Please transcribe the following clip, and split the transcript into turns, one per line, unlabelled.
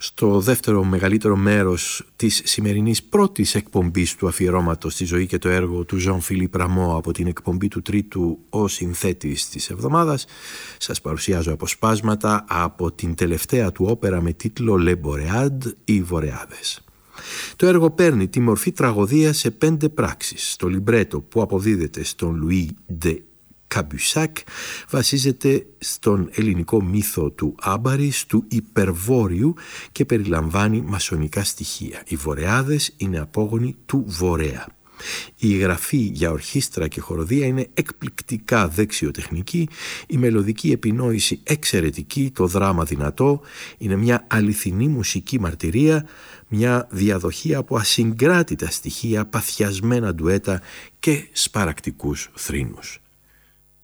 Στο δεύτερο μεγαλύτερο μέρος της σημερινής πρώτης εκπομπής του αφιερώματος στη ζωή και το έργο του Jean-Philippe Rameau από την εκπομπή του τρίτου «Ο συνθέτης της εβδομάδας», σας παρουσιάζω αποσπάσματα από την τελευταία του όπερα με τίτλο «Les Boréades» ή «Βορεάδες». Το έργο παίρνει τη μορφή τραγωδία σε 5 πράξεις. Το λιμπρέτο που αποδίδεται στον Louis de Cabusac βασίζεται στον ελληνικό μύθο του Άμπαρης, του Υπερβόρειου, και περιλαμβάνει μασονικά στοιχεία. Οι Βορεάδες είναι απόγονοι του Βορέα. Η γραφή για ορχήστρα και χοροδία είναι εκπληκτικά δεξιοτεχνική, η μελωδική επινόηση εξαιρετική, το δράμα δυνατό, είναι μια αληθινή μουσική μαρτυρία, μια διαδοχή από ασυγκράτητα στοιχεία, παθιασμένα ντουέτα και σπαρακτικούς θρήνους.